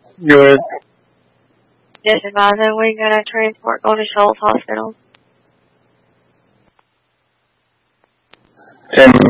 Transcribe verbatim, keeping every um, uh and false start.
Good. Just advising we got a transport going to Schultz Hospital. Ten